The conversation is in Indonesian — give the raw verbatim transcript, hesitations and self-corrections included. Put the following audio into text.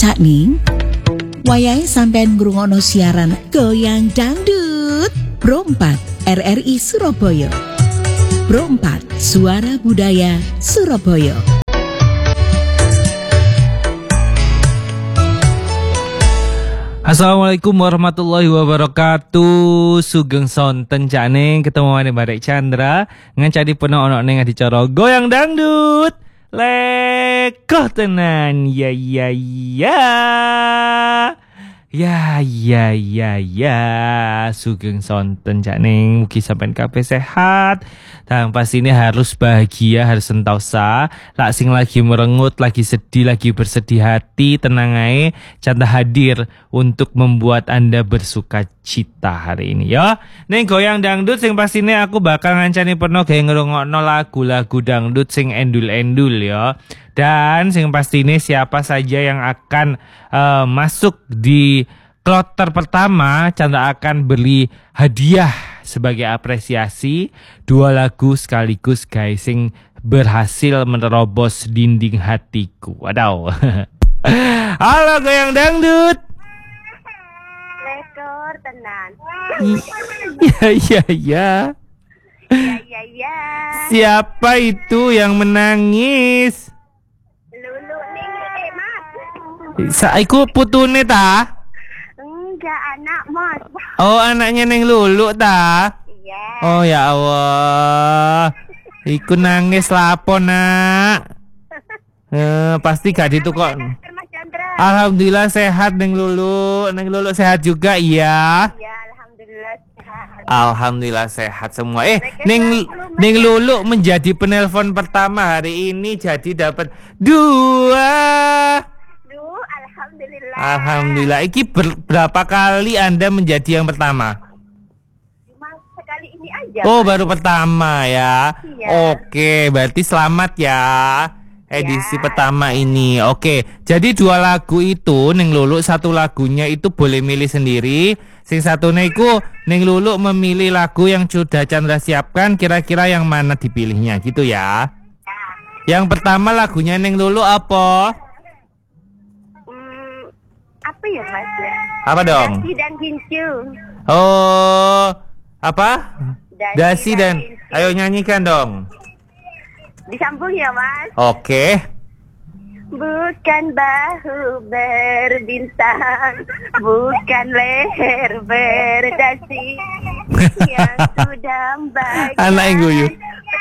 Cakning, wayahe sampean ngrungokno siaran Goyang Dangdut Pro empat R R I Surabaya. Pro empat Suara Budaya Surabaya. Assalamualaikum warahmatullahi wabarakatuh. Sugeng sonten Cakning ketemu ane Barek Chandra ngancani penuh ono ning adicara Goyang Dangdut. Lekoh tenan ya ya ya. Ya ya ya ya. Sugeng sonten Cakning, mugi sampean kabeh sehat. Dan pasti ini harus bahagia, harus sentosa. Lak sing lagi merengut, lagi sedih, lagi bersedih hati, tenang ae, Chandra hadir untuk membuat Anda bersuka cita hari ini ya. Ning Goyang Dangdut sing pastine aku bakal ngancani peno gawe ngrungokno lagu-lagu dangdut sing endul-endul ya. Dan sing pastine siapa saja yang akan uh, masuk di kloter pertama, Chandra akan beli hadiah sebagai apresiasi dua lagu sekaligus guys sing berhasil menerobos dinding hatiku. Wadaw. Halo Goyang Dangdut. Lekor tenan. Ya ya ya. Ya ya ya. Siapa itu yang menangis? Lulu ning eh Mas. Saiku putune ta? Enggak, anak Mas. Oh, anaknya Neng Lulu ta? Iya. Oh ya Allah. Iku nangis lapo nak. Eh, pasti gak ditukok. Mas Chandra. Alhamdulillah sehat Neng Lulu. Neng Lulu sehat juga iya. Iya, alhamdulillah sehat. Alhamdulillah sehat semua. Eh, Neng Neng Lulu menjadi penelpon pertama hari ini, jadi dapat dua. Duh, alhamdulillah. Alhamdulillah. Iki ber- berapa kali Anda menjadi yang pertama? Cuma sekali ini aja. Oh, baru pertama ya. Iya. Oke, berarti selamat ya. Edisi Ya. pertama ini. Oke, jadi dua lagu itu Neng Lulu satu lagunya itu boleh milih sendiri. Sing satunya iku Neng Lulu memilih lagu yang sudah Chandra siapkan, kira-kira yang mana dipilihnya gitu ya. Yang pertama lagunya Neng Lulu apa? Hmm, apa ya Mas? Apa dong? Dasi dan Gincu. Oh, apa? Dasi Dasi dan Gincu. ayo nyanyikan dong. Disambung ya Mas. Oke. Bukan bahu berbintang, bukan leher berdasi yang sudah membayar Anak yang guyu.